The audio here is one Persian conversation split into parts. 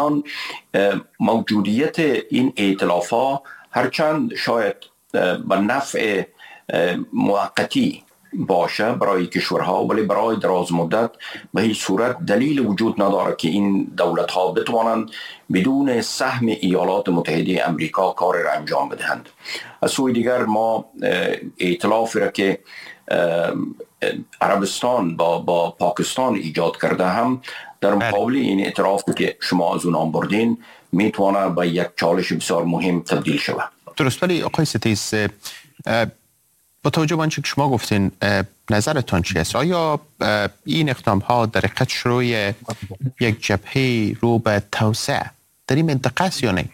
بنان موجودیت این ائتلاف‌ها هرچند شاید به نفع موقتی باشه برای کشورها، ولی برای دراز مدت به هیچ صورت دلیل وجود نداره که این دولت ها بتوانند بدون سهم ایالات متحده امریکا کار را انجام بدهند. از سوی دیگر ما ائتلافی را که عربستان با پاکستان ایجاد کرده هم در مقابل این ائتلافی که شما از اون نام بردین میتونه به یک چالش بسیار مهم تبدیل شود. درست. ولی آقای ستیز، با توجه به آنچه که شما گفتین نظرتان چی است؟ آیا این اقدام ها در حقیقت شروع یک جبهه رو به توسعه در این منطقه است یا نه؟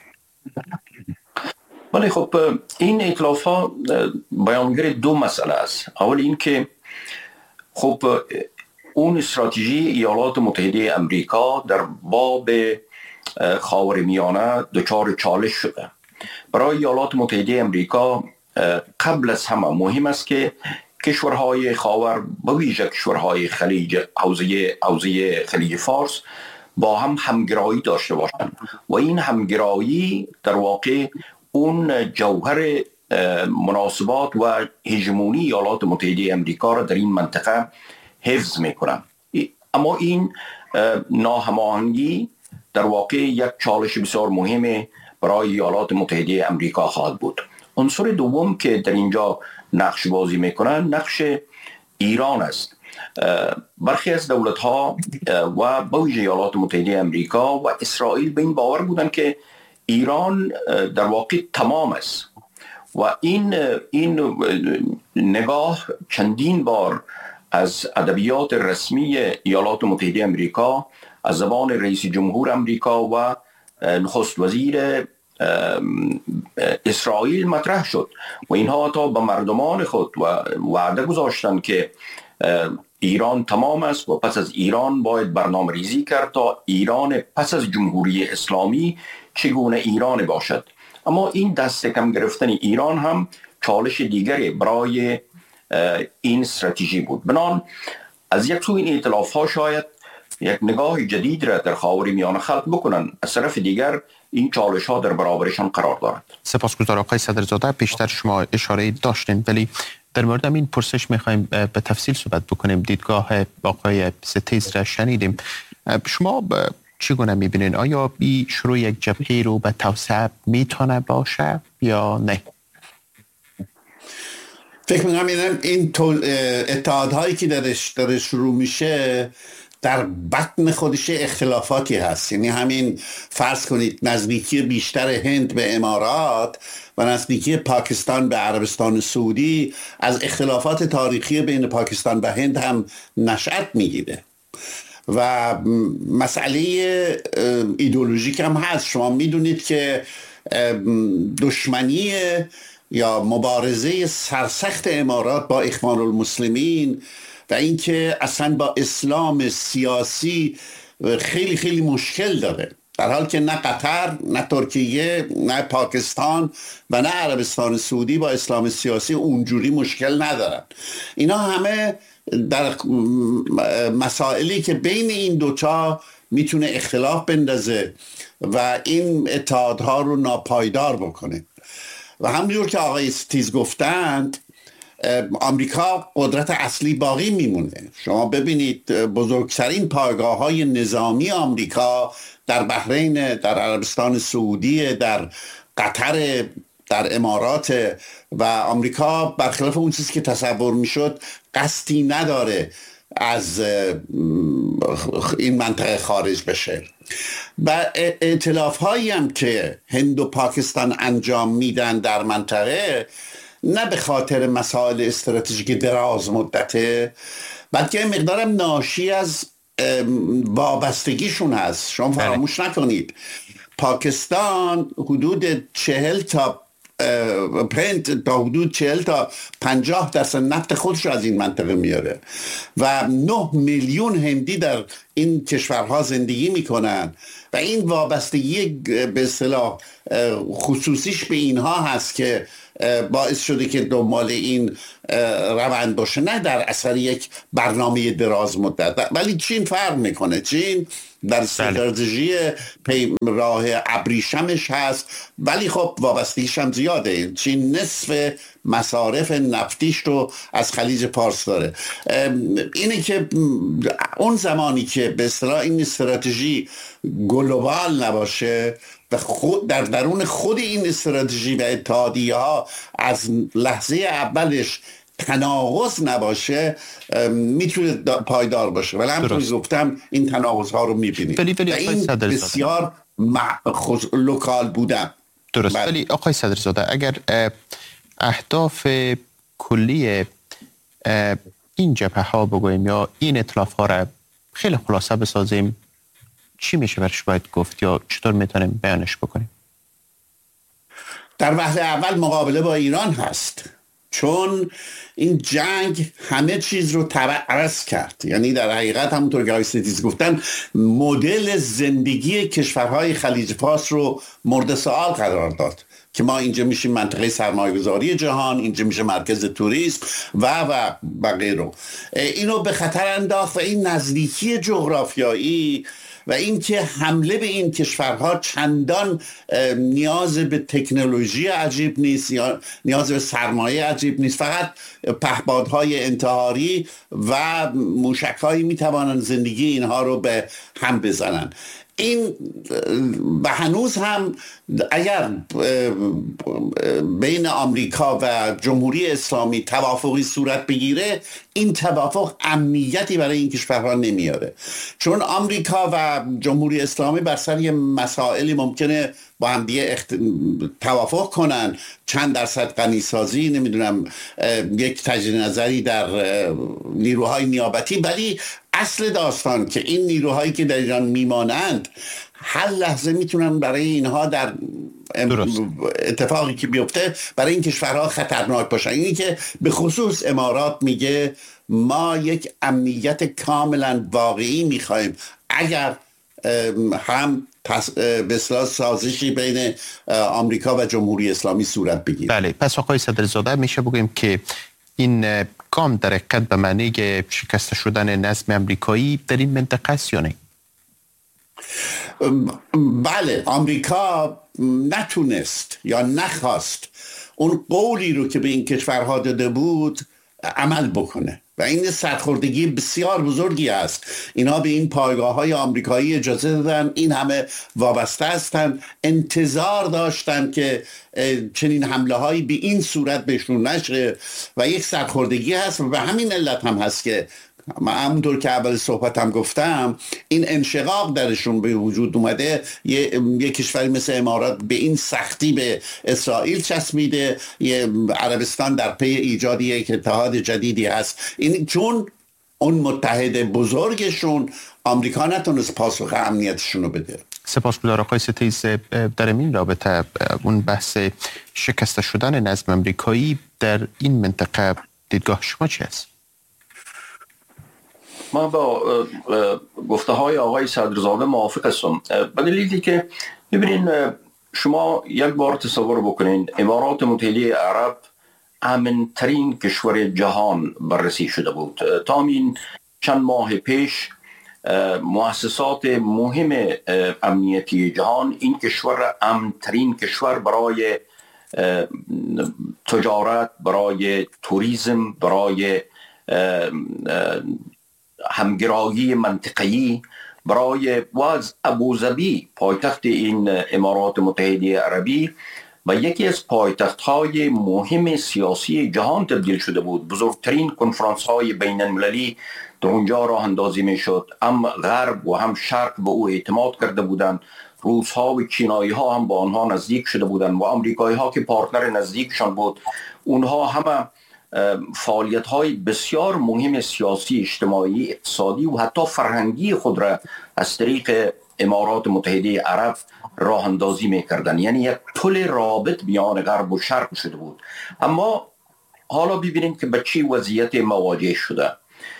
ولی خب این ائتلاف ها بیانگر دو مسئله است. اول این که خب اون استراتژی ایالات متحده امریکا در باب خاورمیانه دچار چالش شده. برای ایالات متحده امریکا قبل از همه مهم است که کشورهای خاور به ویژه کشورهای خلیج حوزه خلیج فارس با هم همگرایی داشته باشند و این همگرایی در واقع اون جوهر مناسبات و هژمونی ایالات متحده امریکا را در این منطقه حفظ میکنند. اما این ناهماهنگی در واقع یک چالش بسیار مهم برای ایالات متحده امریکا خواهد بود. عنصر دوم که در اینجا نقش بازی میکنن نقش ایران است. برخی از دولت ها و به ویژه ایالات متحده امریکا و اسرائیل به این باور بودند که ایران در واقع تمام است و این نگاه چندین بار از ادبیات رسمی ایالات متحده امریکا از زبان رئیس جمهور امریکا و نخست وزیر اسرائیل مطرح شد و اینها تا به مردمان خود وعده گذاشتند که ایران تمام است و پس از ایران باید برنامه ریزی کرد تا ایران پس از جمهوری اسلامی چگونه ایران باشد. اما این دست کم گرفتن ایران هم چالش دیگری برای این استراتژی بود. بنان از یک سو این ائتلاف ها شاید یک نگاه جدید را در خاورمیانه خلق بکنن، از طرف دیگر این چالش ها در برابرشان قرار دارد. سپاسگزارم آقای صدرزاده. پیشتر شما اشاره داشتین ولی در مورد این پرسش میخوایم به تفصیل صحبت بکنیم. دیدگاه آقای ستیز را شنیدیم. شما چگونه میبینین؟ آیا این شروع یک جبهه رو به توسعه میتونه باشه یا نه؟ فکر میکنم این اتحادهایی که درش شروع میشه در بطن خودش اختلافاتی هست. یعنی همین فرض کنید نزدیکی بیشتر هند به امارات و نزدیکی پاکستان به عربستان سعودی از اختلافات تاریخی بین پاکستان و هند هم نشأت میگیره و مسئله ایدئولوژیک هم هست. شما میدونید که دشمنی یا مبارزه سرسخت امارات با اخوان المسلمین و اینکه اصلا با اسلام سیاسی خیلی خیلی مشکل داره، در حال که نه قطر، نه ترکیه، نه پاکستان و نه عربستان سعودی با اسلام سیاسی اونجوری مشکل ندارن. اینا همه در مسائلی که بین این دوتا میتونه اختلاف بندازه و این اتحادها رو ناپایدار بکنه. و همونجور که آقای ستیز گفتند آمریکا قدرت اصلی باقی میمونه. شما ببینید بزرگترین پایگاه‌های نظامی آمریکا در بحرین، در عربستان سعودی، در قطر، در امارات و آمریکا برخلاف اون چیزی که تصور میشد قصدی نداره از این منطقه خارج بشه. و ائتلاف هایی هم که هند و پاکستان انجام میدن در منطقه نه به خاطر مسائل استراتژیک دراز مدته بلکه مقدارم ناشی از وابستگیشون هست. شما فراموش نکنید پاکستان حدود 40 تا حدود 40 تا 50% نفت خودش از این منطقه میاره و 9 میلیون هندی در این کشورها زندگی میکنن و این وابستگی به اصطلاح خصوصیش به اینها هست که باعث شده که دنبال این روند باشه، نه در اثر یک برنامه دراز مدت. ولی چین فرق میکنه. چین در استراتژی راه ابریشمش هست، ولی خب وابستگیش هم زیاده. چین نصف مصارف نفتیش رو از خلیج پارس داره. اینه که اون زمانی که به اصطلاح این استراتژی گلوبال نباشه و در درون خود این استراتژی و اتحادیه ها از لحظه اولش تناقض نباشه، میتونه پایدار باشه. ولی همونطور گفتم این تناقض ها رو میبینید و این بسیار لوکال بودن. درست. ولی آقای صدرزاده، اگر اهداف کلی این جبهه ها بگوییم یا این ائتلاف ها را خیلی خلاصه بسازیم، چی میشه برش باید گفت یا چطور میتونیم بیانش بکنیم؟ در وهله اول مقابله با ایران هست، چون این جنگ همه چیز رو عوض کرد. یعنی در حقیقت همونطور که آقای ستیز گفتن، مدل زندگی کشورهای خلیج فارس رو مورد سوال قرار داد که ما اینجا میشیم منطقه سرمایه‌گذاری جهان، اینجا میشه مرکز توریسم و غیره. اینو به خطر انداخت و این نزدیکی جغرافیایی و این که حمله به این کشورها چندان نیاز به تکنولوژی عجیب نیست یا نیاز به سرمایه عجیب نیست، فقط پهپادهای انتحاری و موشک‌هایی میتوانند زندگی اینها رو به هم بزنن. این و هنوز هم اگر بین آمریکا و جمهوری اسلامی توافقی صورت بگیره، این توافق امنیتی برای این کشورها نمیاره، چون آمریکا و جمهوری اسلامی بر سر مسائلی ممکنه با هم دیگه توافق کنن، چند درصد غنیسازی، نمیدونم یک تجدید نظری در نیروهای نیابتی، ولی اصل داستان که این نیروهایی که در ایران میمانند هر لحظه میتونن برای اینها در اتفاقی که بیفته برای این کشورها خطرناک باشن. اینی که به خصوص امارات میگه ما یک امنیت کاملا واقعی میخوایم اگر هم به اصطلاح سازشی بین آمریکا و جمهوری اسلامی صورت بگیره. بله، پس آقای صدرزاده میشه بگیم که این گام در حقیقت به معنی شکست شدن نظم امریکایی در این منطقه است یا نه؟ بله، آمریکا نتونست یا نخواست اون قولی رو که به این کشورها داده بود عمل بکنه و این سرخوردگی بسیار بزرگی است. اینها به این پایگاه‌های آمریکایی اجازه دادن، این همه وابسته هستند، انتظار داشتن که چنین حمله‌هایی به این صورت بهشون نشه و یک سرخوردگی هست و به همین علت هم هست که همونطور که اول صحبتم گفتم این انشقاق درشون به وجود اومده. یه کشوری مثل امارات به این سختی به اسرائیل چسبیده، عربستان در پی ایجاد یک اتحاد جدیدی هست. این چون اون متحد بزرگشون آمریکا نتونست پاسخ امنیتشون رو بده. سپاسگزارم آقای ستیز. در این رابطه اون بحث شکست شدن نظم امریکایی در این منطقه دیدگاه شما چی است؟ ما با گفته های آقای صدرزاده موافق هستم، به دلیلی که ببینین شما یک بار تصور بکنین امارات متحده عرب امن‌ترین کشور جهان بررسی شده بود. تا این چند ماه پیش مؤسسات مهم امنیتی جهان این کشور امن‌ترین کشور برای تجارت، برای توریسم، برای همگرایی منطقه‌ای، برای واز ابوظبی پایتخت این امارات متحده عربی و یکی از پایتخت‌های مهم سیاسی جهان تبدیل شده بود. بزرگترین کنفرانس‌های بین المللی در اونجا راه اندازی میشد. هم غرب و هم شرق به او اعتماد کرده بودند. روس‌ها و چینایی‌ها هم با آنها نزدیک شده بودند و آمریکایی‌ها که پارتنر نزدیکشان بود، اونها همه فعالیت‌های بسیار مهم سیاسی، اجتماعی، اقتصادی و حتی فرهنگی خود را از طریق امارات متحده عرب راه اندازی می‌کردند. یعنی یک پل رابط میان غرب و شرق شده بود. اما حالا ببینید که به چه وضعیت مواجه شده.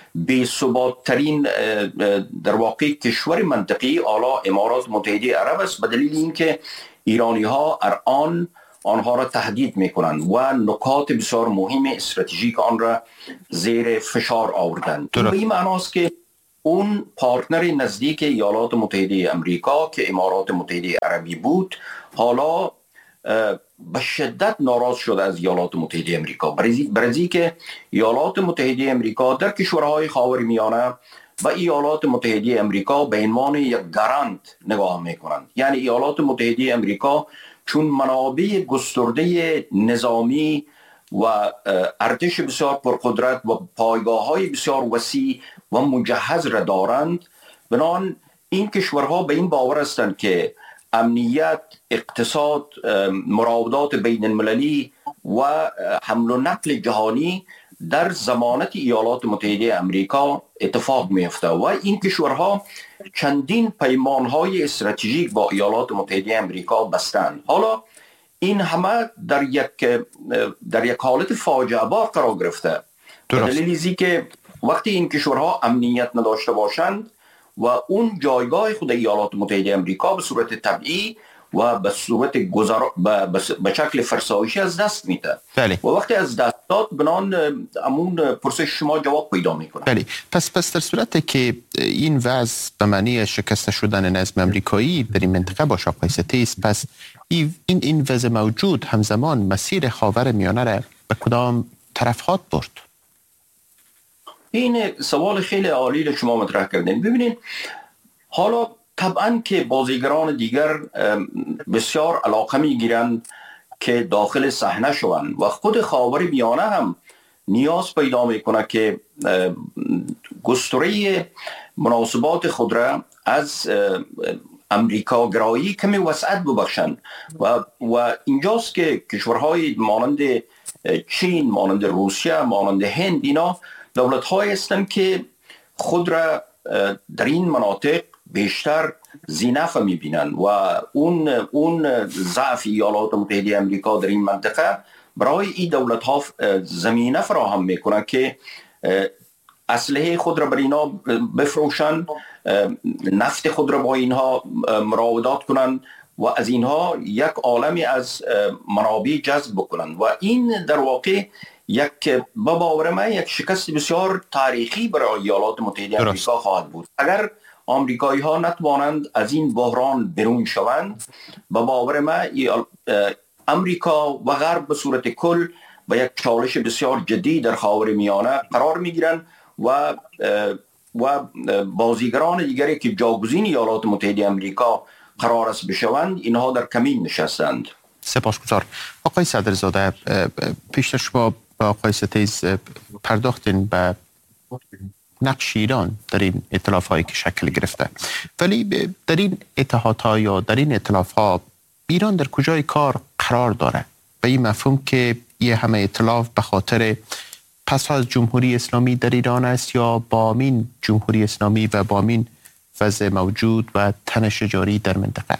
بی‌ثبات ترین در واقع کشور منطقی اعلی امارات متحده عرب است، به دلیل اینکه ایرانی ها الان آنها را تهدید میکنند و نکات بسیار مهم استراتژیک آن را زیر فشار آوردند. به این معناست که اون پارتنر نزدیک ایالات متحده امریکا که امارات متحده عربی بود حالا به شدت ناراض شده از ایالات متحده امریکا، برای که ایالات متحده امریکا در کشورهای خاورمیانه و ایالات متحده امریکا به عنوان یک گارانت نگاه میکنند. یعنی ایالات متحده امریکا چون منابع گسترده نظامی و ارتش بسیار پرقدرت و پایگاه‌های بسیار وسیع و مجهز را دارند، بنابراین این کشورها به این باور هستند که امنیت، اقتصاد، مراودات بین المللی و حمل و نقل جهانی در ضمانت ایالات متحده امریکا اتفاق میفته و این کشورها چندین پیمانهای استراتژیک با ایالات متحده امریکا بستند. حالا این همه در یک حالت فاجعه بار قرار گرفته، به دلیل که وقتی این کشورها امنیت نداشته باشند و اون جایگاه خود ایالات متحده امریکا به صورت طبیعی و به صورت به شکل فرسایشی از دست میده. و وقتی از دست داد بنان امون پرسش شما جواب پیدا میکنه. بله. پس در صورتی که این وضع به معنی شکست شدن نظم امریکایی در این منطقه باشه آقای ستیز، پس این وضع موجود همزمان مسیر خاورمیانه را به کدام طرف خواهد برد؟ این سوال خیلی عالی شما مطرح کردین. ببینید حالا طبعا که بازیگران دیگر بسیار علاقه میگیرند که داخل صحنه شوند و خود خاورمیانه هم نیاز پیدا میکنه که گستره مناسبات خود را از امریکا گرایی کمی وسعت ببخشند و اینجاست که کشورهای مانند چین، مانند روسیه، مانند هند، اینا دولت‌های هستند که خود را در این مناطق بیشتر ذی‌نفع می‌بینند و اون ضعف ایالات متحده امریکا در این منطقه برای این دولت‌ها زمینه فراهم می‌کنه که اسلحه خود را بر اینا بفروشند، نفت خود را با اینها مراودات کنند و از اینها یک عالمی از منابع جذب بکنند و این در واقع به باور من یک شکست بسیار تاریخی برای ایالات متحده امریکا خواهد بود. اگر آمریکایی ها نتوانند از این بحران بیرون شوند، به باور من امریکا و غرب به صورت کل به یک چالش بسیار جدی در خاورمیانه قرار میگیرند و بازیگران دیگری که جاگزین ایالات متحده امریکا قرار است بشوند، اینها در کمین نشستند. سپاسگزار. آقای صدرزاده، پیشتر شما با آقای ستیز پرداختین به نقش ایران در این ائتلاف‌هایی که شکل گرفته، ولی در این اتحادها یا در این ائتلاف‌ها ایران در کجای کار قرار داره؟ به این مفهوم که یه همه ائتلاف به خاطر پس از جمهوری اسلامی در ایران است یا با این جمهوری اسلامی و با این وضع موجود و تنش جاری در منطقه؟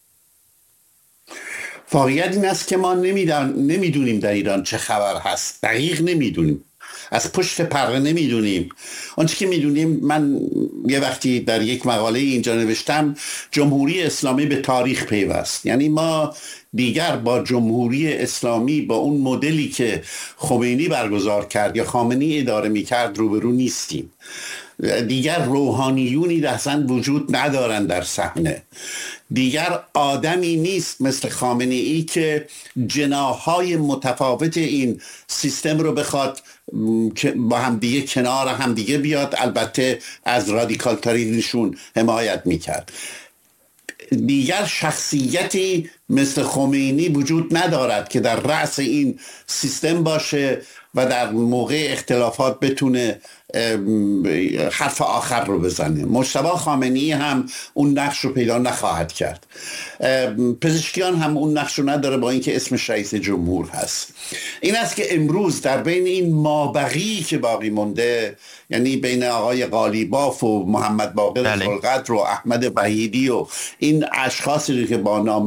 واقعیت این است که ما نمیدونیم در ایران چه خبر هست، دقیق نمیدونیم، از پشت پرده نمیدونیم. آنچه که میدونیم، من یه وقتی در یک مقاله اینجا نوشتم، جمهوری اسلامی به تاریخ پیوست. یعنی ما دیگر با جمهوری اسلامی، با اون مدلی که خمینی برگزار کرد یا خامنه‌ای اداره میکرد روبرو نیستیم. دیگر روحانیونی اصلا وجود ندارن در صحنه. دیگر آدمی نیست مثل خامنه‌ای که جناح‌های متفاوت این سیستم رو بخواد با همدیگه کنار همدیگه بیاد، البته از رادیکال ترینشون حمایت میکرد. دیگر شخصیتی مثل خمینی وجود ندارد که در رأس این سیستم باشه و در موقع اختلافات بتونه حرف آخر رو بزنه. مجتبی خامنه‌ای هم اون نقش رو پیدا نخواهد کرد. پزشکیان هم اون نقش رو نداره با اینکه اسمش رئیس جمهور هست. این است که امروز در بین این مابقی که باقی مونده، یعنی بین آقای قالیباف و محمد باقر خلقدر و احمد وحیدی و این اشخاصی که با نام میشناسیم،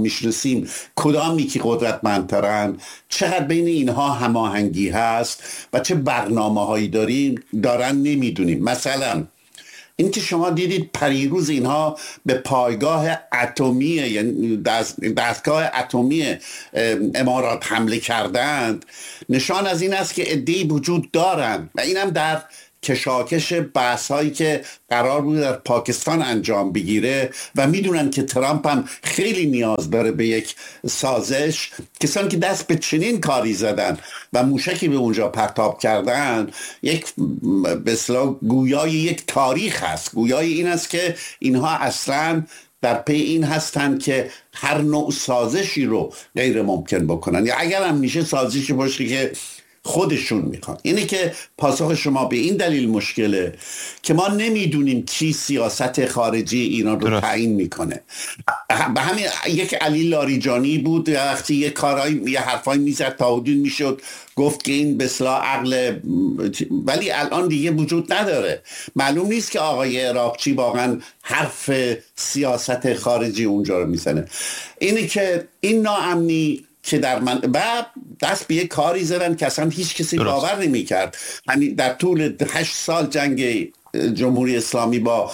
هستیم کدامی که قدرتمندترن، چقدر بین اینها هماهنگی هست و چه برنامه هایی دارن نمیدونیم. مثلا این که شما دیدید پریروز اینها به پایگاه اتمی، یعنی دستگاه اتمی امارات حمله کردند، نشان از این است که عده‌ای وجود دارند و این هم در کشاکش بحث هایی که قرار بود در پاکستان انجام بگیره و میدونن که ترامپ هم خیلی نیاز داره به یک سازش. کسانی که دست به چنین کاری زدن و موشکی به اونجا پرتاب کردن، یک به اصطلاح گویای یک تاریخ هست، گویای این است که اینها اصلا در پی این هستند که هر نوع سازشی رو غیر ممکن بکنن، یا اگر هم میشه سازشی باشه که خودشون میخوان. اینه که پاسخ شما به این دلیل مشکله که ما نمیدونیم کی سیاست خارجی ایران رو تعیین میکنه. به همین یک علی لاریجانی بود وقتی یه حرفای میزد تا حدود میشد گفت که این به اصطلاح عقل، ولی الان دیگه وجود نداره. معلوم نیست که آقای عراقچی واقعا حرف سیاست خارجی اونجا رو میزنه. اینه که این ناامنی که در من و دست به یک کاری زدن که اصلا هیچ کسی باور نمی کرد. همین در طول 8 سال جنگ جمهوری اسلامی با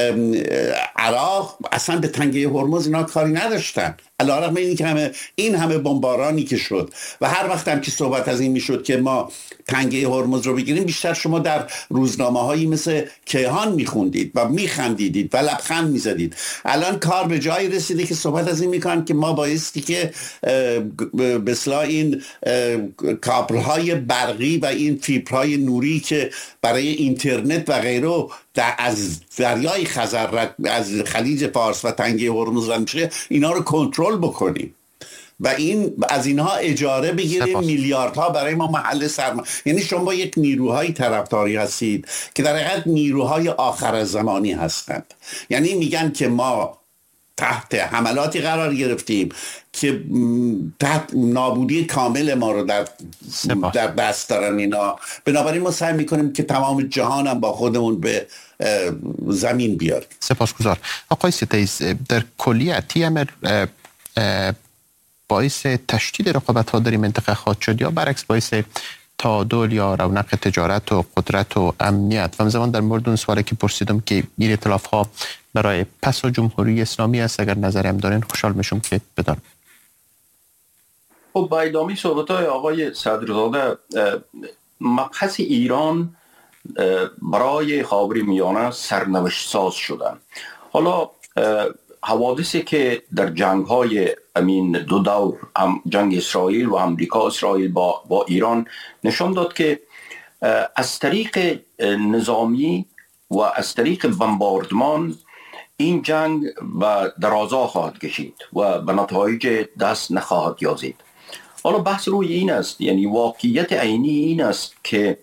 عراق اصلا به تنگه هرمز اینا کاری نداشتن، علیرغم این همه بمبارانی که شد و هر وقت هم که صحبت از این میشد که ما تنگه هرمز رو بگیریم، بیشتر شما در روزنامه هایی مثل کیهان میخوندید و میخندیدید و لبخند میزدید. الان کار به جایی رسیده که صحبت از این میکنن که ما بایستی که به اصطلاح این کابل‌های برقی و این فیبرهای نوری که برای اینترنت و غیره از دریای خزر از خلیج فارس و تنگه هرمز رد میشه، اینا رو کنترل بکنیم و این از اینها اجاره بگیریم میلیاردها برای ما محل سرمایه. یعنی شما با یک نیروهای طرفداری هستید که در حقیقت نیروهای آخر زمانی هستند. یعنی میگن که ما تحت حملاتی قرار گرفتیم که تحت نابودی کامل ما رو در دست دارن اینا، بنابراین ما سعی میکنیم که تمام جهان هم با خودمون به زمین بیاریم. سپاسگزار. آقای ستیز، در کلیتی امر باعث تشدید رقابت ها در این منطقه خواهد شد یا برعکس باعث تعادل یا رونق تجارت و قدرت و امنیت؟ و همزمان در مورد اون سوالی که پرسیدم که این ائتلاف ها برای پس جمهوری اسلامی است، اگر نظری هم دارین خوشحال میشم که بدانم. خب با ادامه صحبت‌های آقای صدرزاده، مبحث ایران برای خاورمیانه سرنوشت ساز شدن. حالا حوادثی که در جنگ‌های امین دو دور، هم جنگ اسرائیل و امریکا اسرائیل با ایران، نشان داد که از طریق نظامی و از طریق بمباردمان این جنگ و درازا خواهد کشید و به نتایج دست نخواهد یازید. حالا بحث روی این است، یعنی واقعیت عینی این است که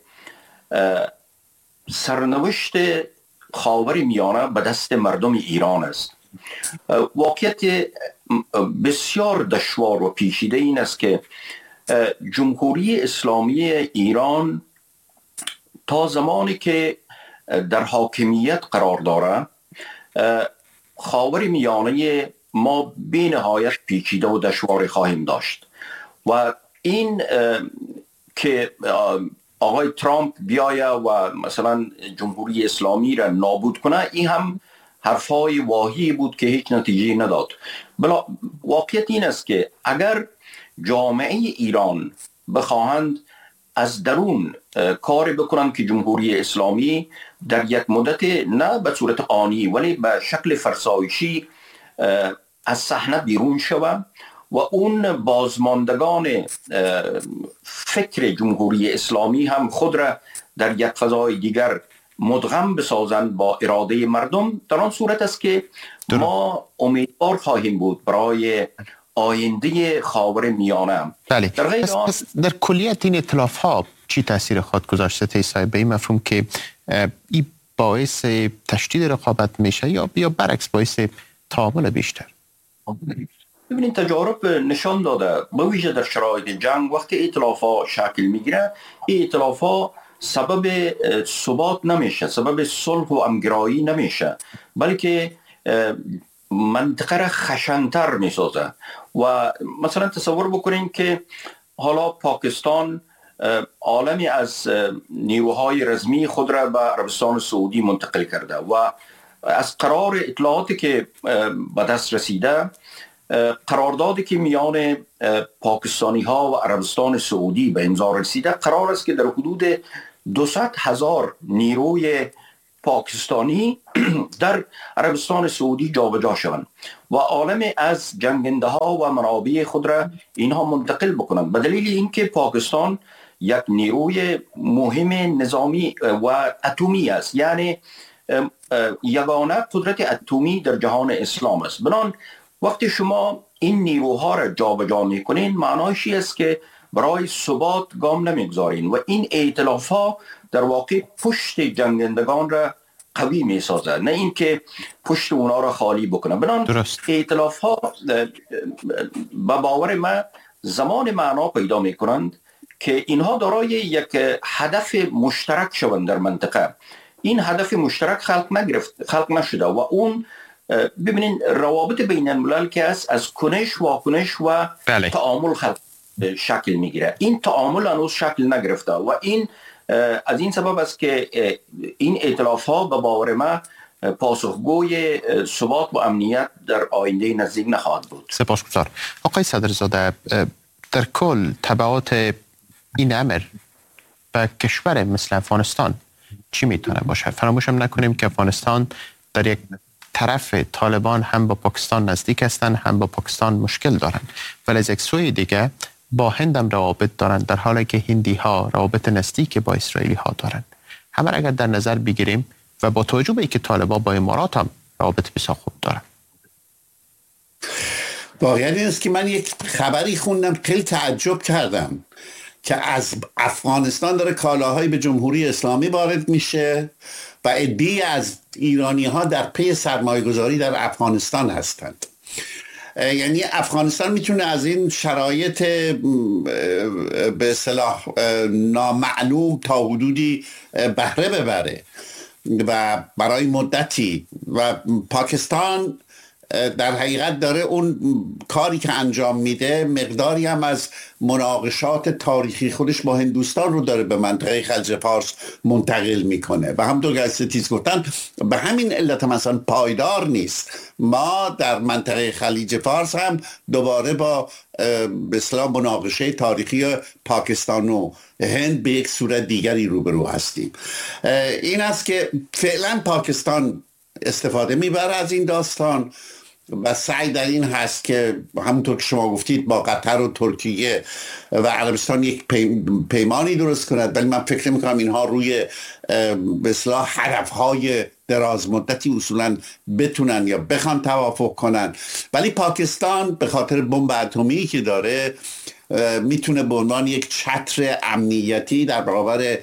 سرنوشت خاورمیانه به دست مردم ایران است. واقعیت بسیار دشوار و پیچیده این است که جمهوری اسلامی ایران تا زمانی که در حاکمیت قرار داره، خاورمیانه ما بی نهایت پیچیده و دشوار خواهیم داشت و این که آقای ترامپ بیایه و مثلا جمهوری اسلامی را نابود کنه، این هم حرفای واهی بود که هیچ نتیجه نداد. بلا واقعیت این است که اگر جامعه ایران بخواهند از درون کار بکنند که جمهوری اسلامی در یک مدت نه به صورت آنی ولی به شکل فرسایشی از صحنه بیرون شود و اون بازماندگان فکر جمهوری اسلامی هم خود را در یک فضای دیگر مدغم بسازند با اراده مردم، در آن صورت است که ما امیدوار خواهیم بود برای آینده خاورمیانه. بله. در کلیت این ائتلاف ها چی تاثیر خواهد گذاشته تیسای به این مفهوم که این باعث تشدید رقابت میشه یا برعکس باعث تعامل بیشتر؟ ببینید تجارب نشان داده به ویژه در شرایط جنگ وقتی ائتلاف ها شکل میگیره، این ائتلاف ها سبب ثبات نمیشه، سبب صلح و همگرایی نمیشه، بلکه منطقه را خشن‌تر می‌سازه. و مثلا تصور بکنین که حالا پاکستان عالمی از نیروهای رزمی خود را به عربستان سعودی منتقل کرده و از قرار اطلاعاتی که به دست رسیده، قراردادی که میان پاکستانی ها و عربستان سعودی به امضا رسیده قرار است که در حدود 200,000 نیروی پاکستانی در عربستان سعودی جابجا شوند و عالم از جنگنده ها و منابع خود را اینها منتقل بکنند، به دلیل اینکه پاکستان یک نیروی مهم نظامی و اتمی است، یعنی یگانه قدرت اتمی در جهان اسلام است. بنابراین وقتی شما این نیروها را جابجا میکنین، معنایش است که برای ثبات گام نمیگذارین و این ائتلاف ها در واقع پشت جنگندگان را قوی میسازه، نه اینکه پشت اونا را خالی بکنه. بنابراین ائتلاف ها به باور من زمان معنا پیدا میکنند که اینها دارای یک هدف مشترک شوند در منطقه. این هدف مشترک خلق نشده و اون ببینین روابط بین الملل که است از کنش واکنش و تعامل شکل میگیره. این تعامل هنوز شکل نگرفته و این از این سبب است که این ائتلاف ها به باور من پاسخگوی ثبات و امنیت در آینده نزدیک نخواهد بود. سپاسگزار. آقای صدرزاده، در کل تبعات این امر به کشور مثل افغانستان چی میتونه باشه؟ فراموش هم نکنیم که افغانستان در یک طرف طالبان هم با پاکستان نزدیک هستند، هم با پاکستان مشکل دارند، ولی از یک سوی دیگه با هند هم روابط دارند، در حالی که هندی ها روابط نزدیک با اسرائیلی ها دارند. همه را اگر در نظر بگیریم و با توجه به اینکه طالبان با امارات هم روابط بسیار خوب دارند. واقعا این است که من یک خبری خوندم خیلی تعجب کردم که از افغانستان داره کالاهایی به جمهوری اسلامی وارد میشه و عده‌ای از ایرانی ها در پی سرمایه گذاری در افغانستان هستند. یعنی افغانستان میتونه از این شرایط به اصطلاح نامعلوم تا حدودی بهره ببره و برای مدتی، و پاکستان در حقیقت داره اون کاری که انجام میده مقداری هم از مناقشات تاریخی خودش با هندوستان رو داره به منطقه خلیج فارس منتقل میکنه و همونطور که از ستیز گفتن به همین علت مثلا پایدار نیست. ما در منطقه خلیج فارس هم دوباره با به اصطلاح مناقشه تاریخی پاکستان و هند به یک صورت دیگری روبرو هستیم. این است که فعلا پاکستان استفاده میبره از این داستان و سعی در این هست که همونطور که شما گفتید با قطر و ترکیه و عربستان یک پیمانی درست کند، ولی من فکر میکنم اینها روی به اصطلاح هدفهای دراز مدتی اصولا بتونن یا بخوان توافق کنن. ولی پاکستان به خاطر بمب اتمی که داره میتونه به عنوان یک چتر امنیتی در برابر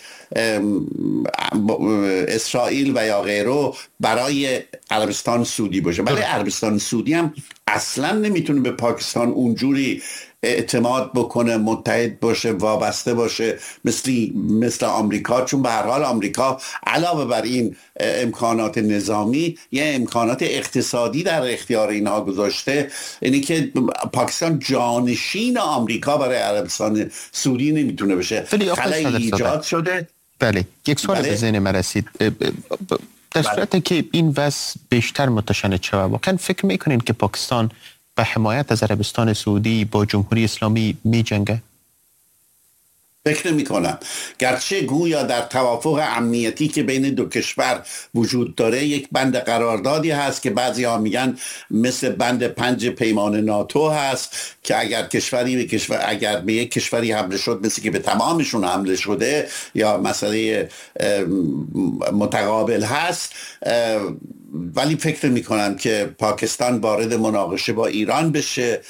اسرائیل و یا غیره برای عربستان سعودی باشه. ولی عربستان سعودی هم اصلا نمیتونه به پاکستان اونجوری اعتماد بکنه، متحد باشه، وابسته باشه مثل آمریکا، چون به هر حال آمریکا علاوه بر این امکانات نظامی یه امکانات اقتصادی در اختیار اینها گذاشته. اینی که پاکستان جانشین آمریکا برای عربستان سعودی نمیتونه بشه. خلایی ایجاد شده. بله، یک سوال به ذهن من رسید. در صورتی که این وضع بیشتر متشنج شود، واقعا فکر میکنین که پاکستان به حمایت از عربستان سعودی با جمهوری اسلامی می جنگه؟ فکر نمی کنم. گرچه گویا در توافق امنیتی که بین دو کشور وجود داره یک بند قراردادی هست که بعضی ها میگن مثل بند 5 پیمان ناتو هست که اگر به یک کشوری حمله شد مثل که به تمامشون حمله شده یا مسئله متقابل هست. ولی فکر می کنم که پاکستان وارد مناقشه با ایران بشه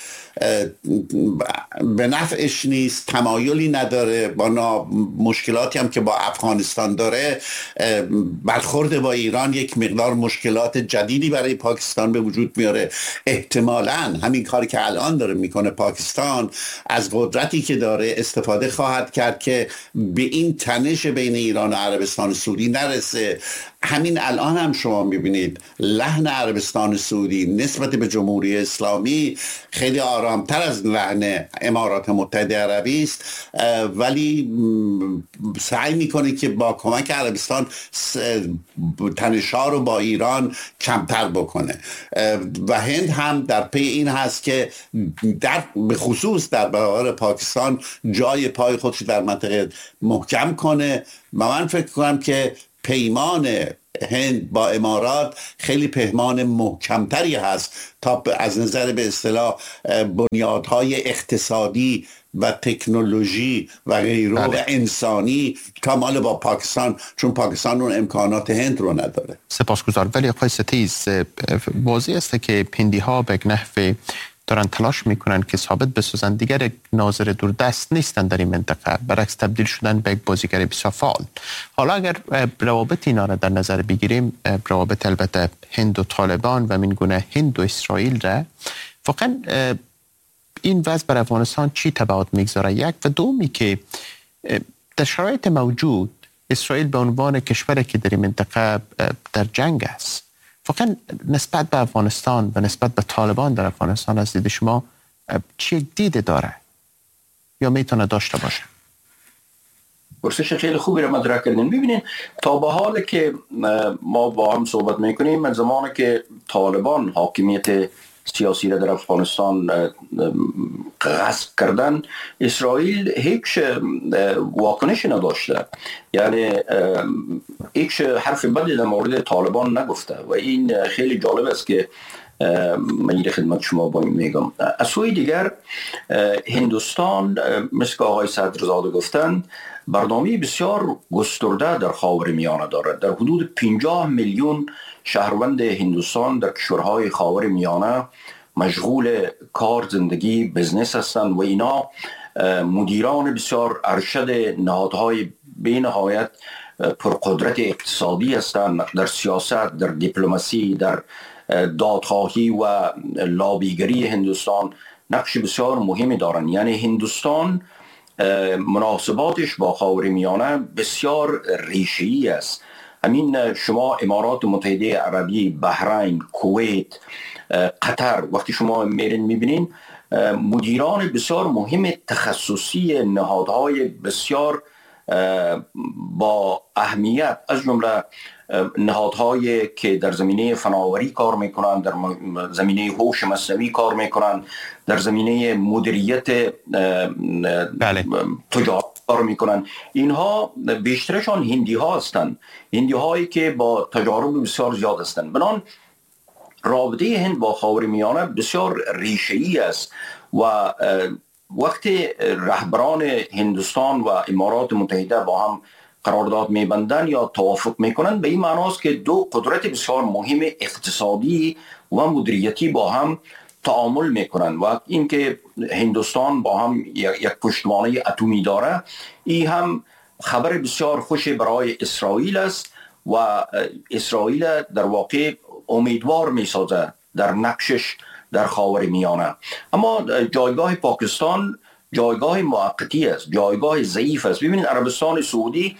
به نفعش نیست، تمایلی نداره. با مشکلاتی هم که با افغانستان داره، برخورد با ایران یک مقدار مشکلات جدیدی برای پاکستان به وجود میاره. احتمالاً همین کاری که الان داره میکنه پاکستان از قدرتی که داره استفاده خواهد کرد که به این تنش بین ایران و عربستان سعودی نرسه. همین الان هم شما میبینید لحن عربستان سعودی نسبت به جمهوری اسلامی خیلی آرامتر از لحن امارات متحده عربی است، ولی سعی میکنه که با کمک عربستان تنش‌ها رو با ایران کمتر بکنه و هند هم در پی این هست که به خصوص در برابر پاکستان جای پای خودش در منطقه محکم کنه و من فکر کنم که پیمان هند با امارات خیلی پیمان محکمتری هست تا از نظر به اصطلاح بنیادهای اقتصادی و تکنولوژی و غیره و انسانی تا مال با پاکستان، چون پاکستان اون امکانات هند رو نداره. سپاسگزار. ولی آقای ستیز، واضح است که هندی ها به نحو دارن تلاش میکنن که ثابت بسازن دیگر ناظر دوردست نیستن در این منطقه، برعکس تبدیل شدن به یک بازیگر بسیار فعال. حالا اگر روابط اینا را در نظر بگیریم، روابط البته هند و طالبان و من گونه هند و اسرائیل را، واقعا این وضع بر افغانستان چی تبعات میگذاره؟ یک و دومی که در شرایط موجود اسرائیل به عنوان کشوری که در این منطقه در جنگ است، واقعا نسبت به افغانستان و نسبت به طالبان در افغانستان از دید شما چی دید داره یا میتونه داشته باشه؟ پرسش خیلی خوبی رو مطرح کردین. ببینین تا به حال که ما با هم صحبت میکنیم، من زمانی که طالبان حاکمیت سیاسی را در افغانستان غصب کردن، اسرائیل هیچ واکنشی نداشته، یعنی هیچ حرف بدی در مورد طالبان نگفته و این خیلی جالب است که من این خدمت شما میگم. از سوی دیگر هندوستان مثل که آقای صدرزاده گفتند برنامه بسیار گسترده در خاورمیانه دارد. در حدود 50 میلیون شهروند هندوستان در کشورهای خاورمیانه مشغول کار، زندگی، بزنس هستند و اینا مدیران بسیار ارشد نهادهای بی‌نهایت پرقدرت اقتصادی هستند، در سیاست، در دیپلماسی، در دادخواهی و لابیگری هندوستان نقش بسیار مهمی دارند. یعنی هندوستان مناسباتش با خاورمیانه بسیار ریشه‌ای است. همین شما امارات متحده عربی، بحرین، کویت، قطر، وقتی شما میرین میبینین مدیران بسیار مهم تخصصی نهادهای بسیار با اهمیت، از جمله نهادهایی که در زمینه فناوری کار میکنن، در زمینه هوش مصنوعی کار میکنن، در زمینه مدیریت تجارت کار میکنن، اینها بیشترشان هندی ها هستند، هندی هایی که با تجارب بسیار زیاد هستند. بنان رابطه هند با خاورمیانه بسیار ریشه‌ای است و وقتی رهبران هندوستان و امارات متحده با هم قرارداد میبندن یا توافق میکنن، به این معناست که دو قدرت بسیار مهم اقتصادی و مدیریتی با هم تعامل میکنن و اینکه هندوستان با هم یک پشتوانه اتمی داره، این هم خبر بسیار خوش برای اسرائیل است و اسرائیل در واقع امیدوار میسازه در نقشش در خاورمیانه. اما جایگاه پاکستان جایگاه موقتی است، جایگاه ضعیف است. ببینید عربستان سعودی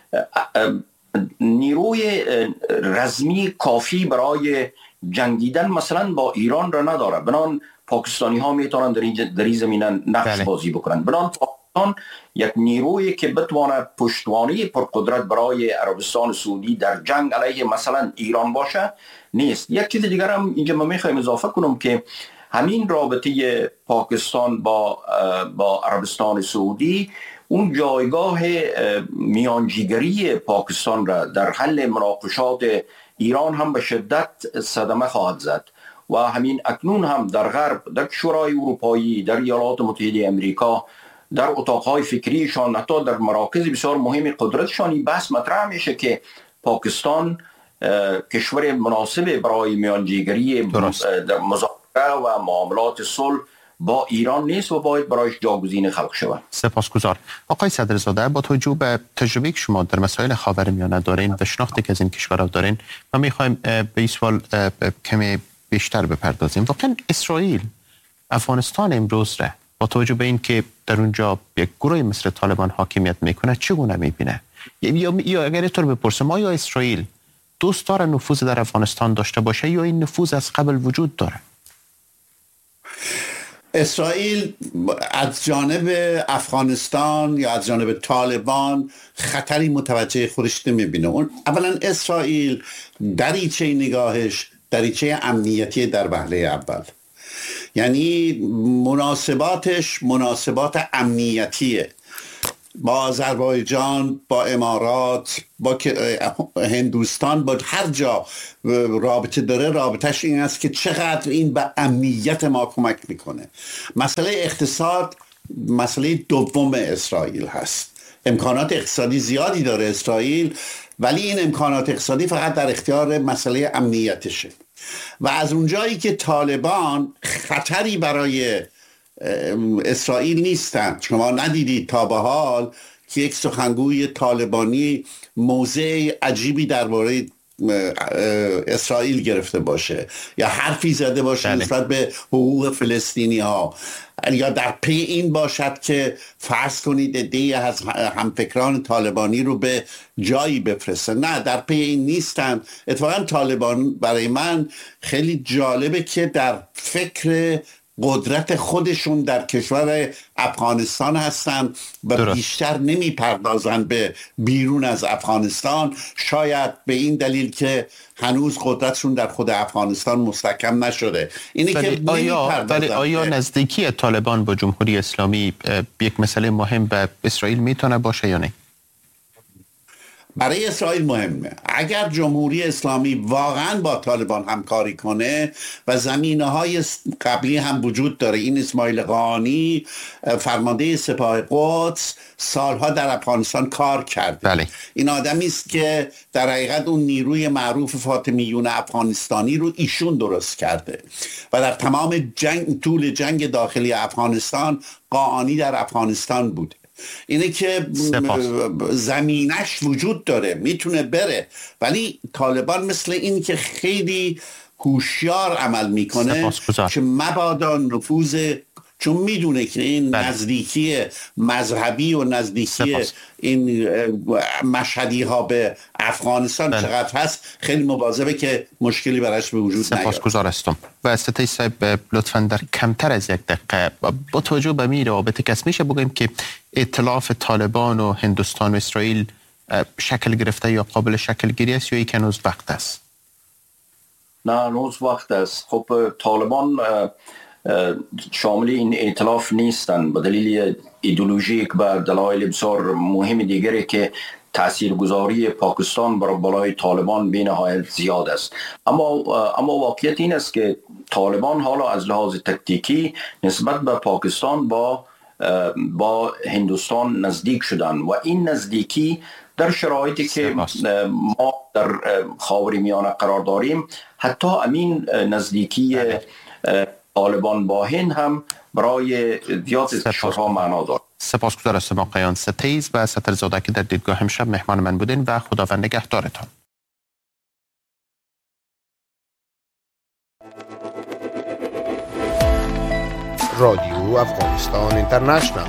نیروی رزمی کافی برای جنگیدن مثلا با ایران را نداره، بنان پاکستانی ها میتونن در این زمینه نقش بازی بکنن. بنان پاکستان یک نیروی که بتواند پشتوانه پرقدرت برای عربستان سعودی در جنگ علیه مثلا ایران باشه نیست. یک چیز دیگر هم اینجا من میخوایم اضافه کنم که همین رابطه پاکستان با عربستان سعودی اون جایگاه میانجیگری پاکستان را در حل مناقشات ایران هم به شدت صدمه خواهد زد و همین اکنون هم در غرب، در شورای اروپایی، در ایالات متحده امریکا، در اتاقهای فکریشان، حتی در مراکز بسیار مهم قدرتشان این بحث مطرح میشه که پاکستان کشور مناسب برای میانجیگری در مذاکره و معاملات صلح با ایران نیست و باید برایش جاگزین خلق شود. سپاسگزار. آقای صدرزاده، با توجه به تجربه که شما در مسائل خاورمیانه دارین و شناختی که از این کشورها دارین، ما میخوایم به این سوال کمی بیشتر بپردازیم. واقعا اسرائیل افغانستان امروز را با توجه به این که در اونجا یک گروه مثل طالبان حاکمیت میکنه چگونه میبینه؟ یا اگر اینطور بپرسم، آیا اسرائیل دوست داره نفوذ در افغانستان داشته باشه یا این نفوذ از قبل وجود داره؟ اسرائیل از جانب افغانستان یا از جانب طالبان خطری متوجه خودش نمیبینه. اولا اسرائیل دریچه نگاهش دریچه امنیتی در وهله اول، یعنی مناسباتش مناسبات امنیتیه با آذربایجان، با امارات، با هندوستان، با هر جا رابطه داره. رابطهش این است که چقدر این به امنیت ما کمک میکنه. مسئله اقتصاد مسئله دوم اسرائیل هست. امکانات اقتصادی زیادی داره اسرائیل، ولی این امکانات اقتصادی فقط در اختیار مسئله امنیتشه و از اونجایی که طالبان خطری برای اسرائیل نیستند. شما ندیدید تا به حال که یک سخنگوی طالبانی موضع عجیبی درباره اسرائیل گرفته باشه یا حرفی زده باشه نسبت به حقوق فلسطینی ها، یا در پی این باشد که فرض کنید عده‌ای از همفکران طالبانی رو به جایی بفرسته. نه، در پی این نیستن. اتفاقا طالبان برای من خیلی جالبه که در فکر قدرت خودشون در کشور افغانستان هستن و بیشتر نمی پردازن به بیرون از افغانستان، شاید به این دلیل که هنوز قدرتشون در خود افغانستان مستحکم نشده. اینی که آیا نزدیکی طالبان با جمهوری اسلامی یک مسئله مهم به اسرائیل میتونه باشه یا نه؟ برای اسرائیل مهمه. اگر جمهوری اسلامی واقعا با طالبان همکاری کنه و زمینه‌های قبلی هم وجود داره. این اسماعیل قانی فرمانده سپاه قدس سالها در افغانستان کار کرده. بله. این آدمی است که در حقیقت اون نیروی معروف فاطمیون افغانستانی رو ایشون درست کرده و در تمام طول جنگ داخلی افغانستان قانی در افغانستان بوده. اینه که زمینش وجود داره، میتونه بره، ولی طالبان مثل این که خیلی هوشیار عمل میکنه که مبادا نفوذ، چون میدونه که این نزدیکی مذهبی و نزدیکی این مشهدی ها به افغانستان چقدر هست، خیلی مواظبه که مشکلی براش به وجود نیاد. سپاسگزار هستم. و ستای صاحب لطفاً در کمتر از یک دقیقه با توجه به می رابطه کس میشه بگیم که ائتلاف طالبان و هندوستان و اسرائیل شکل گرفته یا قابل شکل گیری است یا یک هنوز وقت است؟ نه، هنوز وقت است. خب طالبان شامل این ائتلاف نیستن به دلیل ایدئولوژیک و دلایل بسیار مهم دیگری که تاثیرگذاری پاکستان بر بالای طالبان بی‌نهایت زیاد است. اما واقعیت این است که طالبان حالا از لحاظ تکتیکی نسبت به پاکستان با هندوستان نزدیک شدن و این نزدیکی در شرایطی که ما در خاورمیانه قرار داریم، حتی امین نزدیکی طالبان با هند هم برای زیاد کشورها معنا دارد. سپاسگزار هستم آقایان ستیز و سترزاده که در دیدگاه امشب مهمان من بودین و خداوند نگهدارتان. رادیو افغانستان اینترنشنال.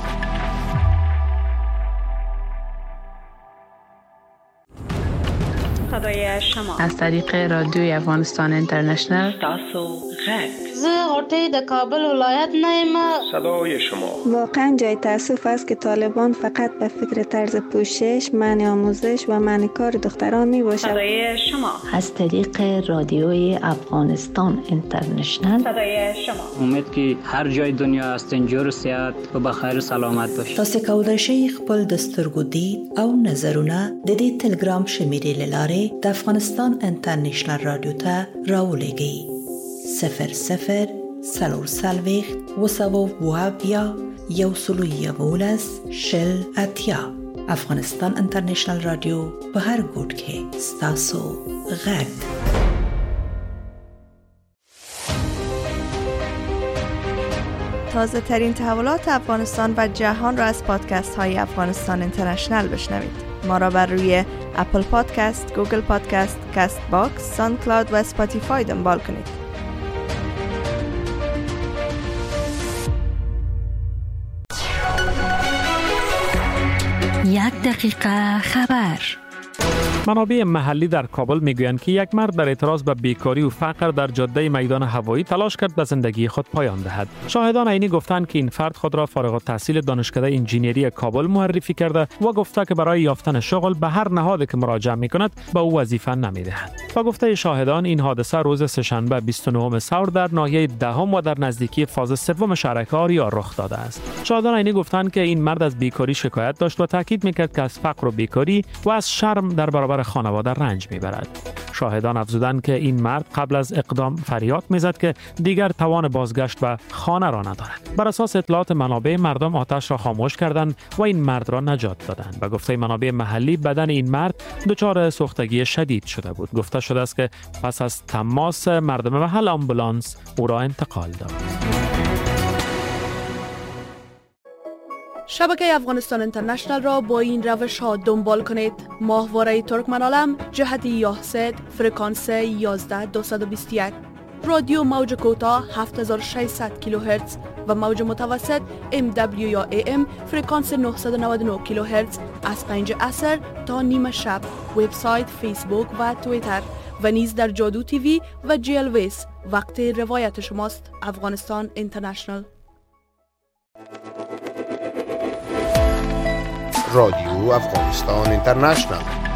صدای شما از طریق رادیوی افغانستان اینترنشنال. تاسو غږ زه غوټۍ د کابل ولایت نه یم. صدای شما. واقعا جای تأسف است که طالبان فقط به فکر طرز پوشش، منع آموزش و منع کار دختران می باشد. صدای شما از طریق رادیوی افغانستان اینترنشنال. صدای شما. امید که هر جای دنیا است انجور صحت و بخیر سلامت باشید. تاسو کولای شئ خپل د سترګو دید او نظرونه د دې ټلګرام شمیرې له لارې د افغانستان انټرنیشنل رادیو ته راولېږئ. 00 440 222 111 80 افغانستان انټرنیشنل رادیو په هر ګوټ کې ستاسو غږ. تازه ترین تحولات افغانستان و جهان را از پادکست های افغانستان اینترنشنل بشنوید. ما را بر روی اپل پادکست، گوگل پادکست، کست باکس، ساوند کلاود و اسپاتیفای دنبال کنید. یک دقیقه خبر. منابع محلی در کابل میگویند که یک مرد در اعتراض به بیکاری و فقر در جاده میدان هوایی تلاش کرد به زندگی خود پایان دهد. شاهدان عینی گفتند که این فرد خود را فارغ التحصیل دانشکده انجینری کابل معرفی کرده و گفته که برای یافتن شغل به هر نهادی که مراجعه میکند به او وظیفه نمیدهد. با گفته شاهدان این حادثه روز سه‌شنبه 29 سور در ناحیه دهم و در نزدیکی فاز سوم شهرک آریا رخ داده است. شاهدان عینی گفتند که این مرد از بیکاری شکایت داشت و تاکید میکرد که از فقر و بیکاری و از شرم در برابر خانواده رنج میبرد. شاهدان افزودند که این مرد قبل از اقدام فریاد میزد که دیگر توان بازگشت به خانه را ندارد. بر اساس اطلاعات منابع مردم آتش را خاموش کردند و این مرد را نجات دادند. به گفته منابع محلی بدن این مرد دچار سوختگی شدید شده بود. گفته شده است که پس از تماس مردم محل آمبولانس او را انتقال داد. شبکه افغانستان اینترنشنال را با این روش ها دنبال کنید: ماهواره ترکمن‌عالم جهت یاهسد فرکانس 11221، رادیو موج کوتاه 7600 کیلوهرتز و موج متوسط MW یا AM فرکانس 999 کیلوهرتز از 5 عصر تا نیم شب. وبسایت، فیسبوک و توییتر و نیز در جادو تیوی و جیل ویس. وقت روایت شماست. افغانستان اینترنشنال. رادیو افغانستان اینترنشنال